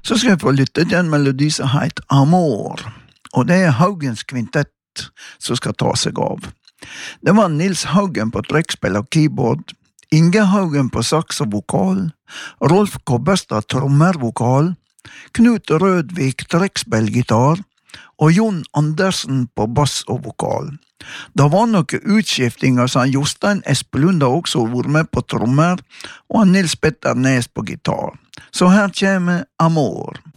Så skal jeg få lytte til en melodi som heter Amor, og det Haugens kvintett som skal ta seg av. Det var Nils Haugen på trekkspill og keyboard, Inge Haugen på saks og vokal, Rolf Kobbestad trommervokal, Knut Rødvik trekkspillgitar, og Jon Andersen på bass og vokal. Det var noen utskiftinger som Jostein Espelunda også var med på trommer, og Nils Petter Nes på gitar. Så her kommer Amor.